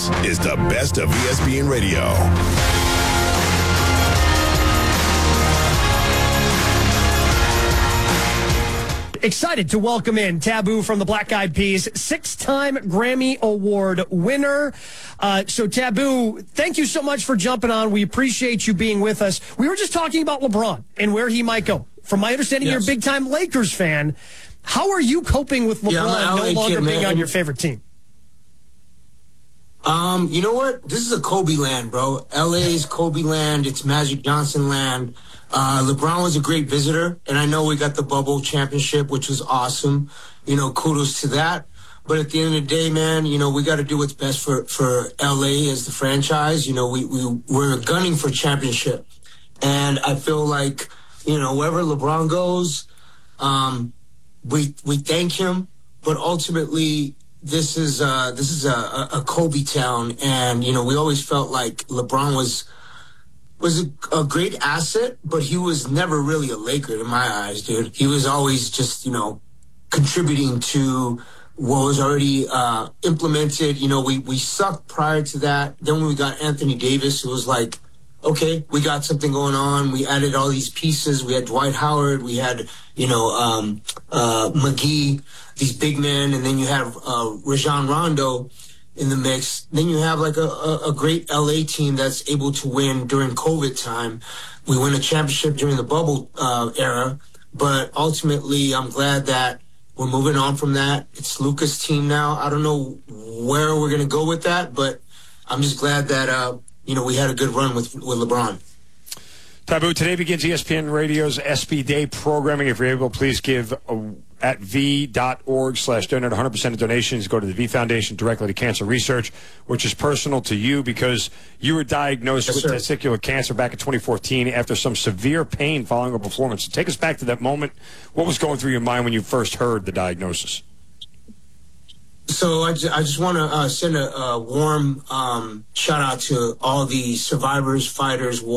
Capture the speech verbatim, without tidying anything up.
This is the best of E S P N Radio. Excited to welcome in Taboo from the Black Eyed Peas, six-time Grammy Award winner. Uh, so, Taboo, thank you so much for jumping on. We appreciate you being with us. We were just talking about LeBron and where he might go. From my understanding, yes. you're a big-time Lakers fan. How are you coping with LeBron yeah, no longer kid, being man. on your favorite team? Um, you know what? This is a Kobe land, bro. L A's Kobe land. It's Magic Johnson land. Uh, LeBron was a great visitor, and I know we got the bubble championship, which was awesome. You know, kudos to that. But at the end of the day, man, you know, we got to do what's best for, for L A as the franchise. You know, we, we, we're gunning for championship. And I feel like, you know, wherever LeBron goes, um, we, we thank him, but ultimately, this is, uh, this is a, a Kobe town. And, you know, we always felt like LeBron was, was a, a great asset, but he was never really a Laker in my eyes, dude. He was always just, you know, contributing to what was already uh, implemented. You know, we, we sucked prior to that. Then when we got Anthony Davis, it was like, okay, we got something going on. We added all these pieces. We had Dwight Howard. We had, you know, um, uh, McGee, these big men. And then you have uh, Rajon Rondo in the mix. Then you have like a, a, a great L A team that's able to win during COVID time. We win a championship during the bubble uh, era, but ultimately I'm glad that we're moving on from that. It's Luka's team now. I don't know where we're going to go with that, but I'm just glad that, uh, you know, we had a good run with, with LeBron. Taboo, today begins E S P N Radio's S B Day programming. If you're able, please give a, at v.org slash donate. one hundred percent of donations go to the V Foundation directly to cancer research, which is personal to you because you were diagnosed yes, with sir. testicular cancer back in twenty fourteen after some severe pain following a performance. So take us back to that moment. What was going through your mind when you first heard the diagnosis? So I just, I just want to uh, send a, a warm um, shout out to all the survivors, fighters,